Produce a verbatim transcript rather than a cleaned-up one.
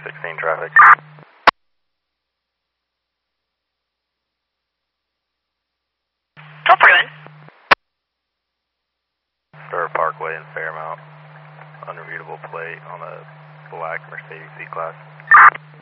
sixteen traffic. twelve forty-one. Star Parkway in Fairmount. Unreadable plate on a black Mercedes C-Class.